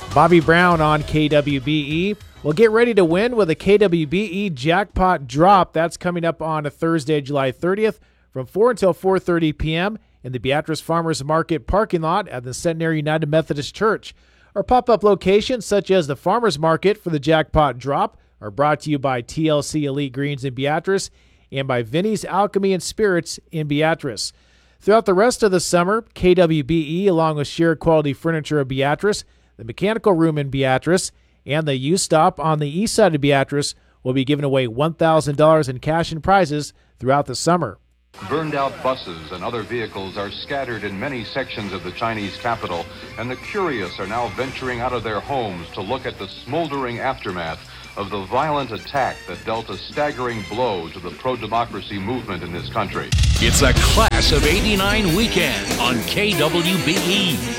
Bobby Brown on KWBE. Well, get ready to win with a KWBE Jackpot Drop. That's coming up on a Thursday, July 30th from 4 until 4:30 p.m. in the Beatrice Farmers Market parking lot at the Centenary United Methodist Church. Our pop-up locations, such as the Farmers Market for the Jackpot Drop, are brought to you by TLC Elite Greens in Beatrice and by Vinnie's Alchemy and Spirits in Beatrice. Throughout the rest of the summer, KWBE, along with Shared Quality Furniture of Beatrice, the Mechanical Room in Beatrice, and the U-Stop on the east side of Beatrice will be giving away $1,000 in cash and prizes throughout the summer. Burned-out buses and other vehicles are scattered in many sections of the Chinese capital, and the curious are now venturing out of their homes to look at the smoldering aftermath of the violent attack that dealt a staggering blow to the pro-democracy movement in this country. It's a Class of '89 weekend on KWBE.